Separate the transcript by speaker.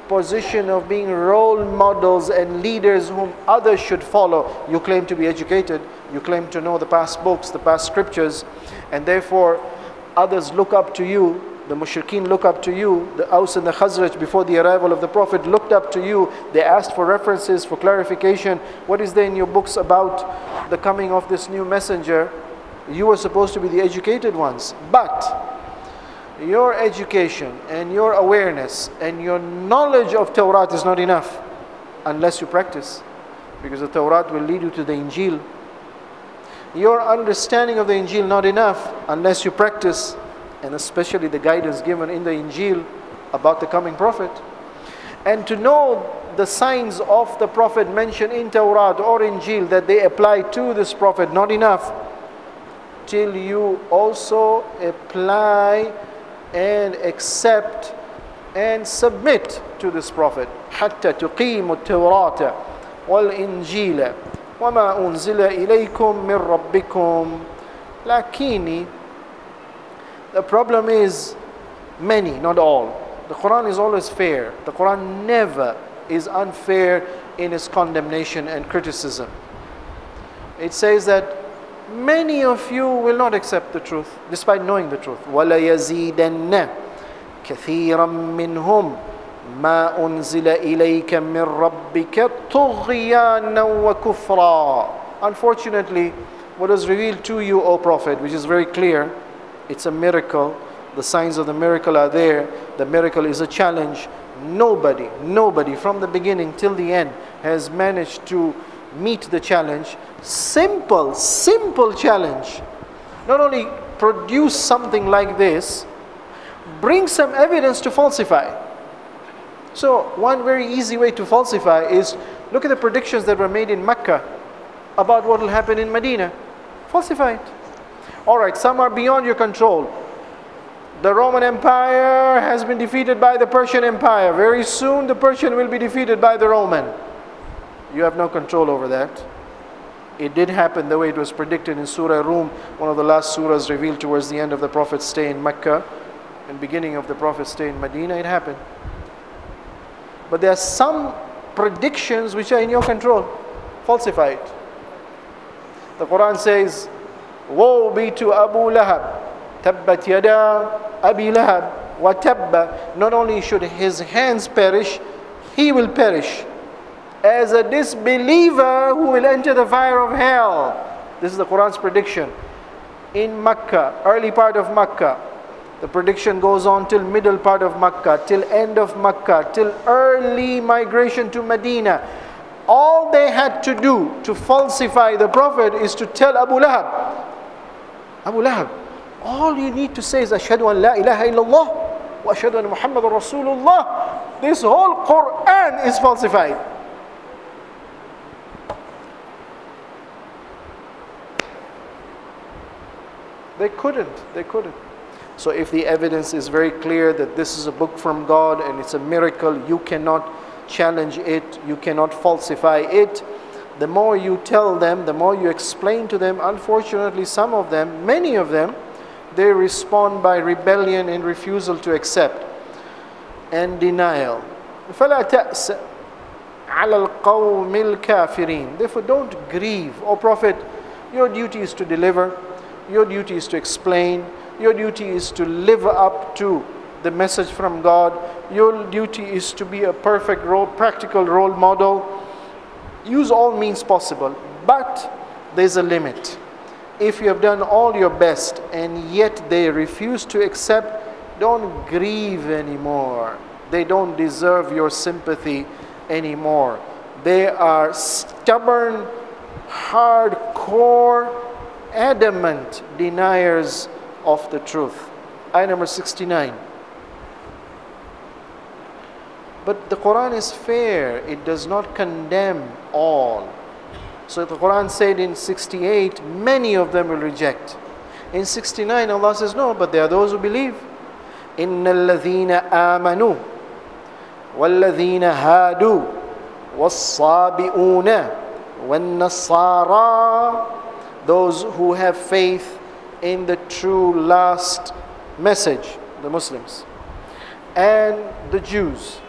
Speaker 1: position of being role models and leaders whom others should follow. You claim to be educated, you claim to know the past books, the past scriptures, and therefore others look up to you. The mushrikeen look up to you. The Aus and the Khazraj, before the arrival of the Prophet, looked up to you. They asked for references, for clarification. What is there in your books about the coming of this new messenger? You were supposed to be the educated ones. But your education and your awareness and your knowledge of Tawrat is not enough unless you practice. Because the Tawrat will lead you to the Injil. Your understanding of the Injil not enough unless you practice, and especially the guidance given in the Injil about the coming Prophet. And to know the signs of the Prophet mentioned in Tawrat or Injil that they apply to this Prophet, not enough till you also apply and accept and submit to this Prophet. حتى تقيموا التوراة والإنجيل وما أنزل إليكم من ربكم. لكن the problem is many, not all. The Quran is always fair. The Quran never is unfair in its condemnation and criticism. It says that many of you will not accept the truth despite knowing the truth. وَلَا يَزِيدَنَّ كَثِيرًا مِّنْهُمْ مَا أُنزِلَ إِلَيْكَ مِنْ رَبِّكَ طُغْيَانًا وَكُفْرًا. Unfortunately, what is revealed to you, O Prophet, which is very clear, it's a miracle. The signs of the miracle are there. The miracle is a challenge. Nobody from the beginning till the end has managed to meet the challenge. Simple challenge. Not only produce something like this, bring some evidence to falsify. So one very easy way to falsify is look at the predictions that were made in Mecca about what will happen in Medina. Falsify it. Alright, some are beyond your control. The Roman Empire has been defeated by the Persian Empire. Very soon the Persian will be defeated by the Roman. You have no control over that. It did happen the way it was predicted in Surah Rum, one of the last surahs revealed towards the end of the Prophet's stay in Mecca and beginning of the Prophet's stay in Medina. It happened. But there are some predictions which are in your control. Falsify it. The Quran says, woe be to Abu Lahab, tabbat yada Abi Lahab wa tabba. Not only should his hands perish, he will perish as a disbeliever who will enter the fire of hell. This is the Quran's prediction. In Makkah, early part of Makkah, the prediction goes on till middle part of Makkah, till end of Makkah, till early migration to Medina. All they had to do to falsify the Prophet is to tell Abu Lahab, Abu Lahab, all you need to say is Ashhadu an la ilaha illallah wa ashhadu anna Muhammadan Rasulullah. This whole Quran is falsified. They couldn't. So if the evidence is very clear that this is a book from God and it's a miracle, you cannot challenge it, you cannot falsify it. The more you tell them, the more you explain to them, unfortunately some of them, many of them, they respond by rebellion and refusal to accept and denial. فَلَا تَأْسَ عَلَى الْقَوْمِ الْكَافِرِينَ. Therefore don't grieve. O Prophet, your duty is to deliver, your duty is to explain, your duty is to live up to the message from God, your duty is to be a perfect practical role model. Use all means possible, but there's a limit. If you have done all your best and yet they refuse to accept, don't grieve anymore. They don't deserve your sympathy anymore. They are stubborn, hardcore, adamant deniers of the truth. Ayah number 69. But the Quran is fair. It does not condemn all. So the Quran said in 68, many of them will reject. In 69, Allah says, no, but there are those who believe. إِنَّ الَّذِينَ آمَنُوا وَالَّذِينَ هَادُوا وَالصَّابِئُونَ وَالنَّصَارَى. Those who have faith in the true last message, the Muslims, and the Jews,